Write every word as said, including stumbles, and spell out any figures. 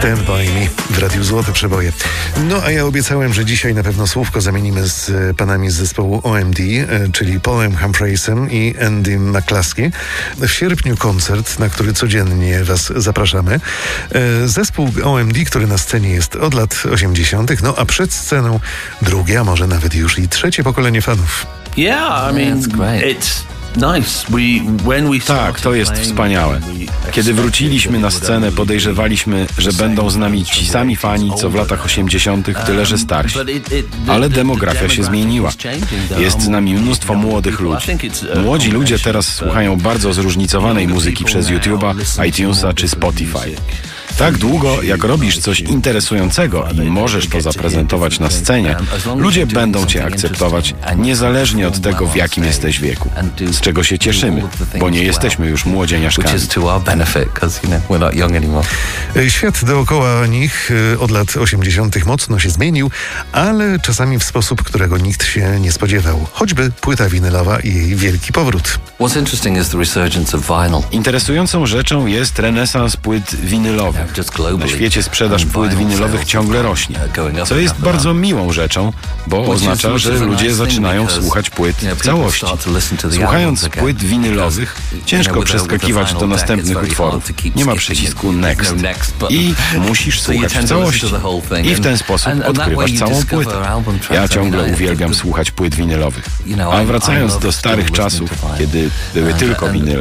Stand By Me w Radiu Złote Przeboje. No a ja obiecałem, że dzisiaj na pewno słówko zamienimy z panami z zespołu O M D, czyli Paulem Humphreyem i Andy McCluskey. W sierpniu koncert, na który codziennie was zapraszamy. Zespół O M D, który na scenie jest od lat osiemdziesiątych, no a przed sceną drugie, a może nawet już i trzecie pokolenie fanów. Yeah, I mean, it's nice. We, when we tak, to jest wspaniałe. Kiedy wróciliśmy na scenę, podejrzewaliśmy, że będą z nami ci sami fani, co w latach osiemdziesiątych, tyle że starsi. Ale demografia się zmieniła. Jest z nami mnóstwo młodych ludzi. Młodzi ludzie teraz słuchają bardzo zróżnicowanej muzyki przez YouTube'a, iTunesa czy Spotify. Tak długo, jak robisz coś interesującego i możesz to zaprezentować na scenie, ludzie będą cię akceptować, niezależnie od tego, w jakim jesteś wieku. Z czego się cieszymy, bo nie jesteśmy już młodzieniaszkami. Świat dookoła nich od lat osiemdziesiątych mocno się zmienił, ale czasami w sposób, którego nikt się nie spodziewał. Choćby płyta winylowa i jej wielki powrót. Interesującą rzeczą jest renesans płyt winylowych. Na świecie sprzedaż płyt winylowych ciągle rośnie, co jest bardzo miłą rzeczą, bo oznacza, że ludzie zaczynają słuchać płyt w całości. Słuchając płyt winylowych, ciężko przeskakiwać do następnych utworów. Nie ma przycisku Next. I musisz słuchać w całości. I w ten sposób odkrywasz całą płytę. Ja ciągle uwielbiam słuchać płyt winylowych. A wracając do starych czasów, kiedy były tylko winyle,